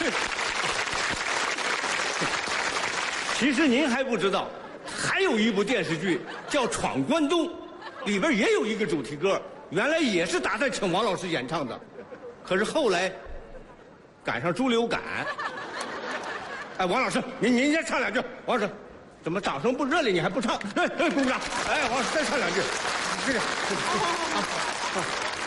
其实您还不知道，还有一部电视剧叫《闯关东》，里边也有一个主题歌，原来也是打算请王老师演唱的，可是后来赶上猪流感。哎，王老师，您再唱两句。王老师，怎么掌声不热烈，你还不唱？哎，鼓掌！哎，王老师再唱两句。这个。